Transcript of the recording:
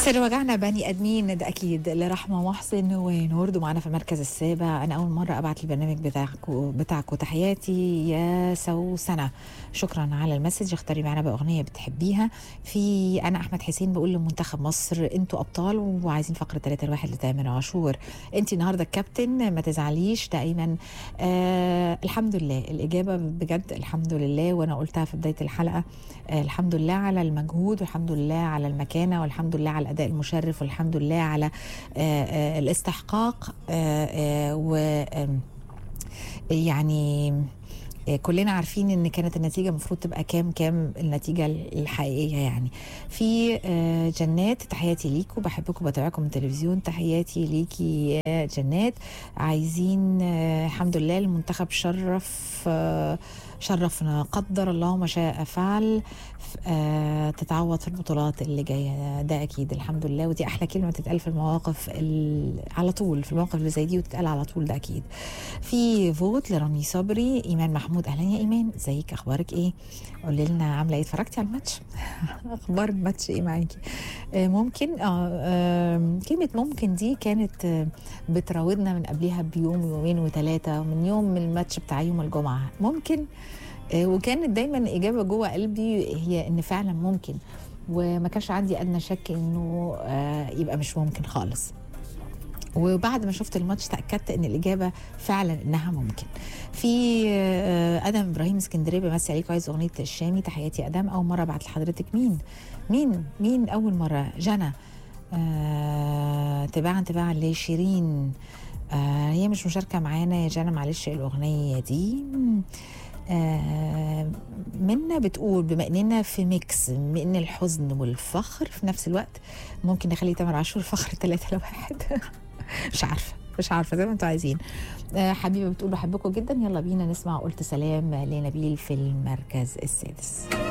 سر وجعنا بني ادمين ده اكيد لرحمه محسن ونورد معانا في المركز السابع. انا اول مره ابعت البرنامج بتاعكم تحياتي يا سوسنه، شكرا على المسج. اختاري معانا باغنيه بتحبيها. في انا احمد حسين بقول لمنتخب مصر انتوا ابطال وعايزين فقره 3-1 لتامر عاشور. انت النهارده الكابتن ما تزعليش دائما. الحمد لله الاجابه بجد الحمد لله، وانا قلتها في بدايه الحلقه. الحمد لله على المجهود والحمد لله على المكانه والحمد لله على الأداء المشرف والحمد لله على الاستحقاق. و يعني كلنا عارفين ان كانت النتيجه المفروض تبقى كام النتيجه الحقيقيه. يعني في جنات، تحياتي ليكي وبحبكم وبتابعكم من التلفزيون. تحياتي ليكي يا جنات. عايزين الحمد لله المنتخب شرفنا، قدر الله ما شاء فعل. تتعوض في البطولات اللي جايه، ده اكيد الحمد لله. ودي احلى كلمه تتقال في المواقف على طول، في المواقف اللي زي دي وتتقال على طول، ده اكيد. في فوت لرامي صبري. ايمان محمود، اهلا يا ايمان، ازيك، اخبارك ايه؟ قولي لنا عامله ايه، اتفرجتي على الماتش؟ اخبار الماتش ايه معاكي؟ ممكن كلمه ممكن دي كانت بتراودنا من قبلها بيوم يومين وثلاثه، من يوم الماتش بتاع يوم الجمعه. ممكن وكانت دايما اجابه جوه قلبي هي ان فعلا ممكن، وما كانش عندي ادنى شك انه يبقى مش ممكن خالص. وبعد ما شفت الماتش تاكدت ان الاجابه فعلا انها ممكن. في ادم ابراهيم اسكندريه، بمسي عليكم، عايز اغنيه الشامي. تحياتي ادم، اول مره ابعت لحضرتك. مين اول مره؟ جنى. تباعا لشيرين. هي مش مشاركه معانا يا جنى، معلش الاغنيه دي. منا بتقول بما اننا في ميكس من الحزن والفخر في نفس الوقت، ممكن نخلي تامر عاشور فخر 3-1. مش عارفه زي ما انتوا عايزين. حبيبه بتقول بحبكم جدا. يلا بينا نسمع قلت سلام لنبيل في المركز السادس.